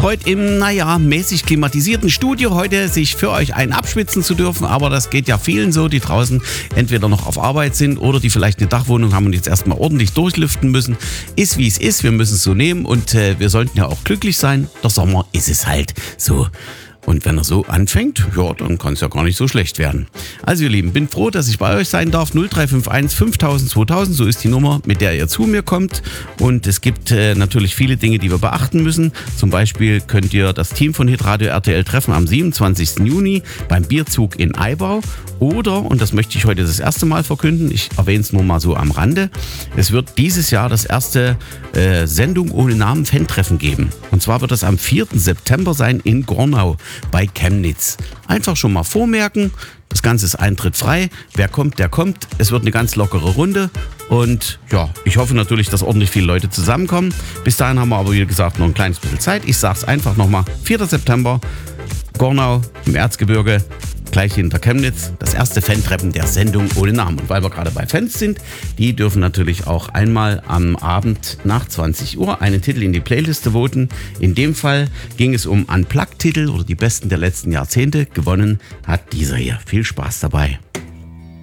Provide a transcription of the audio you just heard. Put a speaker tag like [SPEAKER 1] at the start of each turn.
[SPEAKER 1] heute im, mäßig klimatisierten Studio heute sich für euch einen abschwitzen zu dürfen, aber das geht ja vielen so, die draußen entweder noch auf Arbeit sind oder die vielleicht eine Dachwohnung haben und jetzt erstmal ordentlich durchlüften müssen. Ist wie es ist, wir müssen es so nehmen und wir sollten ja auch glücklich sein. Der Sommer ist es halt so. Und wenn er so anfängt, ja, dann kann es ja gar nicht so schlecht werden. Also ihr Lieben, bin froh, dass ich bei euch sein darf. 0351 5000 2000, so ist die Nummer, mit der ihr zu mir kommt. Und es gibt natürlich viele Dinge, die wir beachten müssen. Zum Beispiel könnt ihr das Team von Hitradio RTL treffen am 27. Juni beim Bierzug in Eibau. Oder, und das möchte ich heute das erste Mal verkünden, ich erwähne es nur mal so am Rande, es wird dieses Jahr das erste Sendung ohne Namen Fan-Treffen geben. Und zwar wird das am 4. September sein in Gornau bei Chemnitz. Einfach schon mal vormerken, das Ganze ist eintrittfrei. Wer kommt, der kommt. Es wird eine ganz lockere Runde. Und ja, ich hoffe natürlich, dass ordentlich viele Leute zusammenkommen. Bis dahin haben wir aber, wie gesagt, noch ein kleines bisschen Zeit. Ich sage es einfach nochmal. 4. September, Gornau im Erzgebirge. Gleich hinter Chemnitz, das erste Fan-Treffen der Sendung ohne Namen. Und weil wir gerade bei Fans sind, die dürfen natürlich auch einmal am Abend nach 20 Uhr einen Titel in die Playliste voten. In dem Fall ging es um Unplugged-Titel oder die besten der letzten Jahrzehnte. Gewonnen hat dieser hier. Viel Spaß dabei.